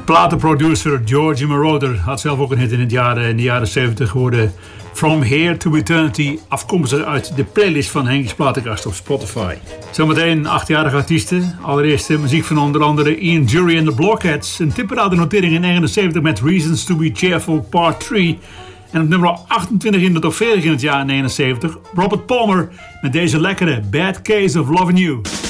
Platenproducer George Moroder had zelf ook een hit in de jaren 70 geworden. From Here to Eternity, afkomstig uit de playlist van Henkies Platenkast op Spotify. Zometeen 8-jarige artiesten. Allereerst muziek van onder andere Ian Dury en The Blockheads. Een tipperade notering in 79 met Reasons to be Cheerful Part 3. En op nummer 28 in de top 40 in het jaar 79. Robert Palmer met deze lekkere Bad Case of Loving You.